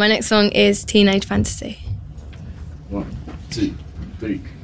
My next song is Teenage Fantasy. 1, 2, 3.